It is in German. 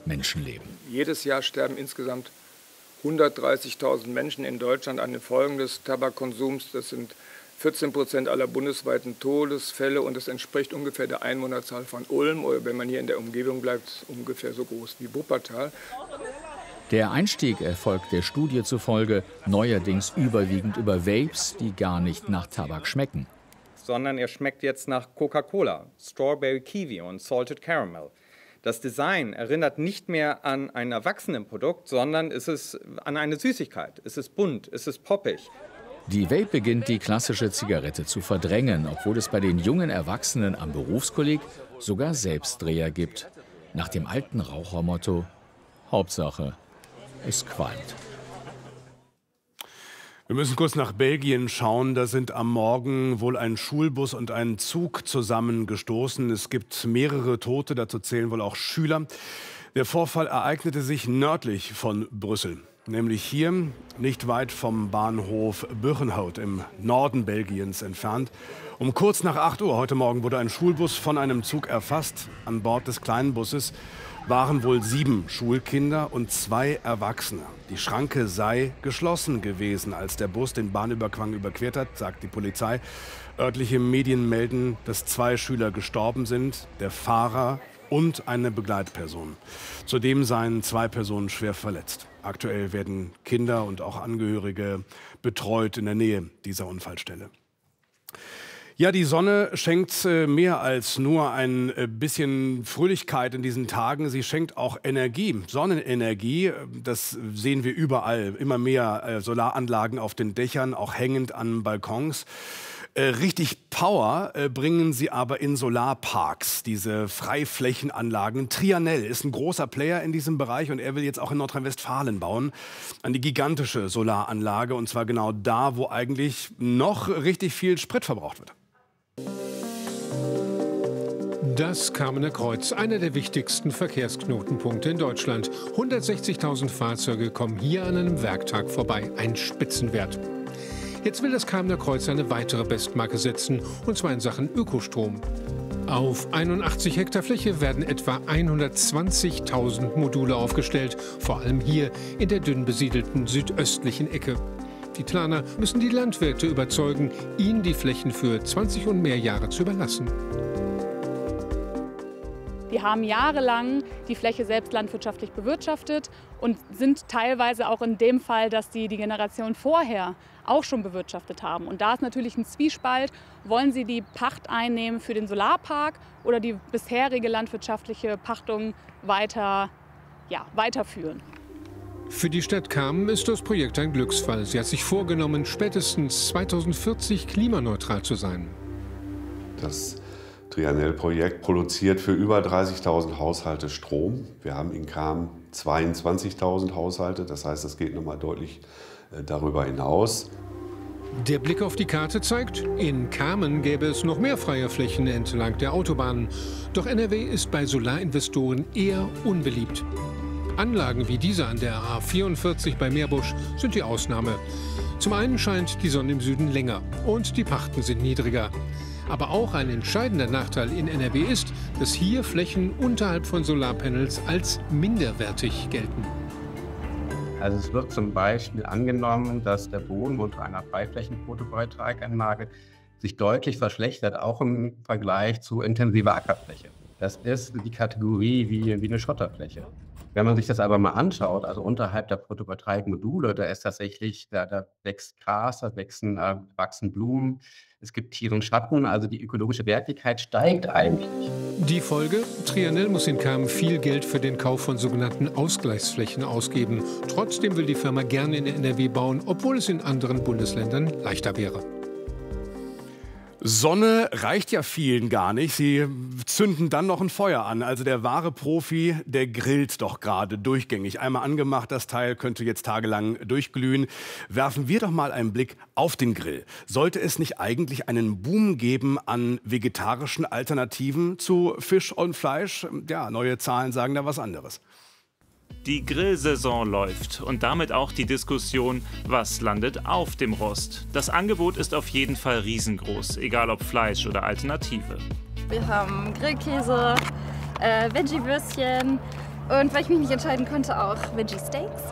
Menschenleben. Jedes Jahr sterben insgesamt 130.000 Menschen in Deutschland an den Folgen des Tabakkonsums. Das sind 14% aller bundesweiten Todesfälle und das entspricht ungefähr der Einwohnerzahl von Ulm oder, wenn man hier in der Umgebung bleibt, ungefähr so groß wie Wuppertal. Der Einstieg erfolgt der Studie zufolge neuerdings überwiegend über Vapes, die gar nicht nach Tabak schmecken. Sondern er schmeckt jetzt nach Coca-Cola, Strawberry Kiwi und Salted Caramel. Das Design erinnert nicht mehr an ein Erwachsenenprodukt, sondern es ist an eine Süßigkeit. Es ist bunt, es ist poppig. Die Vape beginnt die klassische Zigarette zu verdrängen, obwohl es bei den jungen Erwachsenen am Berufskolleg sogar Selbstdreher gibt. Nach dem alten Rauchermotto: Hauptsache, es qualmt. Wir müssen kurz nach Belgien schauen. Da sind am Morgen wohl ein Schulbus und ein Zug zusammengestoßen. Es gibt mehrere Tote, dazu zählen wohl auch Schüler. Der Vorfall ereignete sich nördlich von Brüssel, nämlich hier, nicht weit vom Bahnhof Buchenhout im Norden Belgiens entfernt. Um kurz nach 8 Uhr heute Morgen wurde ein Schulbus von einem Zug erfasst. An Bord des kleinen Busses waren wohl 7 Schulkinder und 2 Erwachsene. Die Schranke sei geschlossen gewesen, als der Bus den Bahnübergang überquert hat, sagt die Polizei. Örtliche Medien melden, dass 2 Schüler gestorben sind, der Fahrer und eine Begleitperson. Zudem seien 2 Personen schwer verletzt. Aktuell werden Kinder und auch Angehörige betreut in der Nähe dieser Unfallstelle. Ja, die Sonne schenkt mehr als nur ein bisschen Fröhlichkeit in diesen Tagen. Sie schenkt auch Energie, Sonnenenergie. Das sehen wir überall. Immer mehr Solaranlagen auf den Dächern, auch hängend an Balkons. Richtig Power bringen sie aber in Solarparks, diese Freiflächenanlagen. Trianel ist ein großer Player in diesem Bereich und er will jetzt auch in Nordrhein-Westfalen bauen. Eine gigantische Solaranlage und zwar genau da, wo eigentlich noch richtig viel Sprit verbraucht wird. Das Kamener Kreuz, einer der wichtigsten Verkehrsknotenpunkte in Deutschland. 160.000 Fahrzeuge kommen hier an einem Werktag vorbei. Ein Spitzenwert. Jetzt will das Kamener Kreuz eine weitere Bestmarke setzen, und zwar in Sachen Ökostrom. Auf 81 Hektar Fläche werden etwa 120.000 Module aufgestellt, vor allem hier in der dünn besiedelten südöstlichen Ecke. Die Planer müssen die Landwirte überzeugen, ihnen die Flächen für 20 und mehr Jahre zu überlassen. Die haben jahrelang die Fläche selbst landwirtschaftlich bewirtschaftet und sind teilweise auch in dem Fall, dass die Generation vorher auch schon bewirtschaftet haben. Und da ist natürlich ein Zwiespalt. Wollen sie die Pacht einnehmen für den Solarpark oder die bisherige landwirtschaftliche Pachtung weiterführen? Für die Stadt Kamen ist das Projekt ein Glücksfall. Sie hat sich vorgenommen, spätestens 2040 klimaneutral zu sein. Das Trianel-Projekt produziert für über 30.000 Haushalte Strom. Wir haben in Kamen 22.000 Haushalte, das heißt, es geht nochmal deutlich darüber hinaus. Der Blick auf die Karte zeigt, in Kamen gäbe es noch mehr freie Flächen entlang der Autobahnen. Doch NRW ist bei Solarinvestoren eher unbeliebt. Anlagen wie diese an der A44 bei Meerbusch sind die Ausnahme. Zum einen scheint die Sonne im Süden länger und die Pachten sind niedriger. Aber auch ein entscheidender Nachteil in NRW ist, dass hier Flächen unterhalb von Solarpanels als minderwertig gelten. Also es wird zum Beispiel angenommen, dass der Boden unter einer Freiflächen-Photovoltaikanlage sich deutlich verschlechtert, auch im Vergleich zu intensiver Ackerfläche. Das ist die Kategorie wie eine Schotterfläche. Wenn man sich das aber mal anschaut, also unterhalb der Photovoltaikmodule, da ist tatsächlich, da wächst Gras, da wachsen Blumen, es gibt Tiere und Schatten, also die ökologische Wertigkeit steigt eigentlich. Die Folge? Trianel muss in Kamen viel Geld für den Kauf von sogenannten Ausgleichsflächen ausgeben. Trotzdem will die Firma gerne in NRW bauen, obwohl es in anderen Bundesländern leichter wäre. Sonne reicht ja vielen gar nicht. Sie zünden dann noch ein Feuer an. Also der wahre Profi, der grillt doch gerade durchgängig. Einmal angemacht, das Teil könnte jetzt tagelang durchglühen. Werfen wir doch mal einen Blick auf den Grill. Sollte es nicht eigentlich einen Boom geben an vegetarischen Alternativen zu Fisch und Fleisch? Ja, neue Zahlen sagen da was anderes. Die Grillsaison läuft und damit auch die Diskussion, was landet auf dem Rost. Das Angebot ist auf jeden Fall riesengroß, egal ob Fleisch oder Alternative. Wir haben Grillkäse, Veggie-Würstchen, Und weil ich mich nicht entscheiden konnte, auch Veggie Steaks.